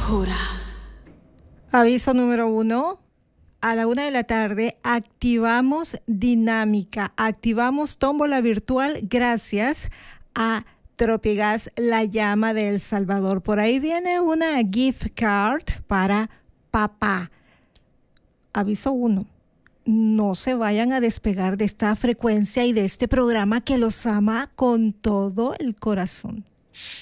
Jura. Aviso número 1. A la 1 de la tarde activamos dinámica, activamos tómbola virtual gracias a Tropigas La Llama de El Salvador. Por ahí viene una gift card para papá. Aviso 1. No se vayan a despegar de esta frecuencia y de este programa que los ama con todo el corazón.